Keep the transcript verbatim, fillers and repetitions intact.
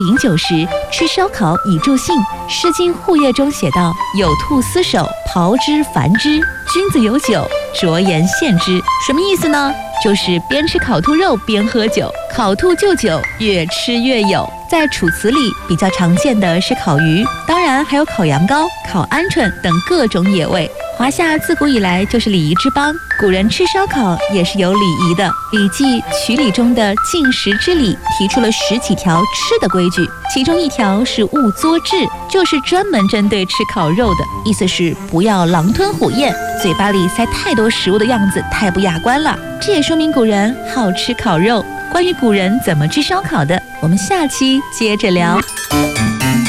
饮酒时吃烧烤以助兴，《诗经·户业》中写道：“有兔司守，炮之繁之。君子有酒，酌言献之。”什么意思呢？就是边吃烤兔肉边喝酒，烤兔就酒，越吃越有。在楚辞里比较常见的是烤鱼，当然还有烤羊羔、烤鹌鹑等各种野味。华夏自古以来就是礼仪之邦，古人吃烧烤也是有礼仪的。《礼记·曲礼》中的进食之礼提出了十几条吃的规矩，其中一条是勿作彘，就是专门针对吃烤肉的，意思是不要狼吞虎咽，嘴巴里塞太多食物的样子太不雅观了。这也说明古人好吃烤肉。关于古人怎么吃烧烤的，我们下期接着聊。